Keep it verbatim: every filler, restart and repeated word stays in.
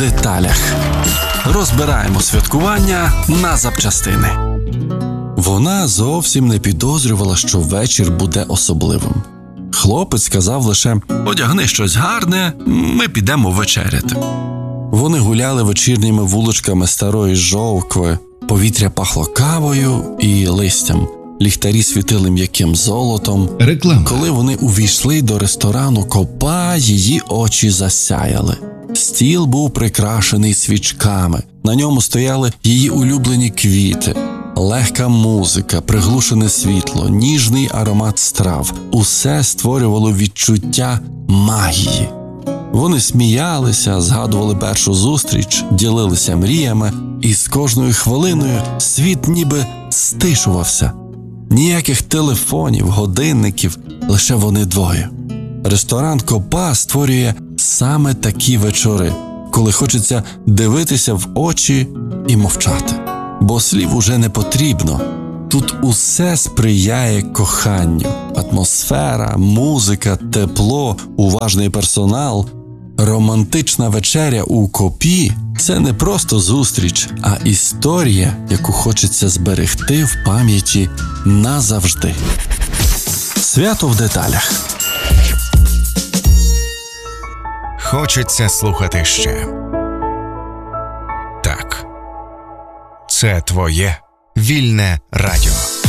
деталях. Розбираємо святкування на запчастини. Вона зовсім не підозрювала, що вечір буде особливим. Хлопець сказав лише: «Одягни щось гарне, ми підемо вечеряти». Вони гуляли вечірніми вуличками старої Жовкви. Повітря пахло кавою і листям. Ліхтарі світили м'яким золотом. Реклама. Коли вони увійшли до ресторану Копа, її очі засяяли. Стіл був прикрашений свічками. На ньому стояли її улюблені квіти. Легка музика, приглушене світло, ніжний аромат страв – усе створювало відчуття магії. Вони сміялися, згадували першу зустріч, ділилися мріями, і з кожною хвилиною світ ніби стишувався. Ніяких телефонів, годинників, лише вони двоє. Ресторан Копа створює саме такі вечори, коли хочеться дивитися в очі і мовчати. Бо слів уже не потрібно. Тут усе сприяє коханню. Атмосфера, музика, тепло, уважний персонал. Романтична вечеря у Копі – це не просто зустріч, а історія, яку хочеться зберегти в пам'яті назавжди. Свято в деталях. Хочеться слухати ще. Так. Це твоє вільне радіо.